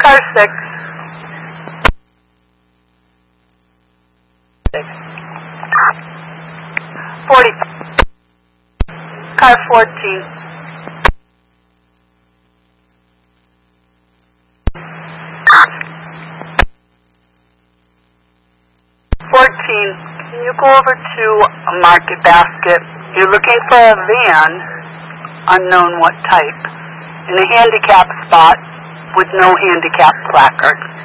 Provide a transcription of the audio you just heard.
Car 6. 40. Car 14. 14. Can you go over to a Market Basket? You're looking for a van, unknown what type, in a handicap spot with no handicap placard.